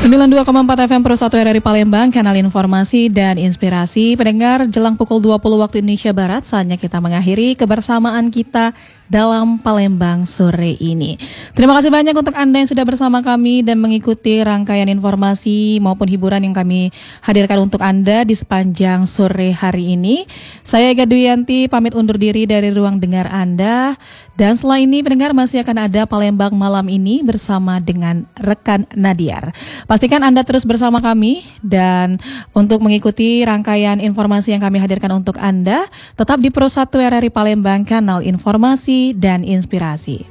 92,4 FM Pro 1 RRI Palembang, kanal informasi dan inspirasi. Pendengar, jelang pukul 20 waktu Indonesia Barat, saatnya kita mengakhiri kebersamaan kita dalam Palembang sore ini. Terima kasih banyak untuk Anda yang sudah bersama kami dan mengikuti rangkaian informasi maupun hiburan yang kami hadirkan untuk Anda di sepanjang sore hari ini. Saya Ega Duyanti pamit undur diri dari ruang dengar Anda. Dan setelah ini pendengar masih akan ada Palembang malam ini bersama dengan rekan Nadiar. Pastikan Anda terus bersama kami dan untuk mengikuti rangkaian informasi yang kami hadirkan untuk Anda, tetap di Pro 1 RRI Palembang, kanal informasi dan inspirasi.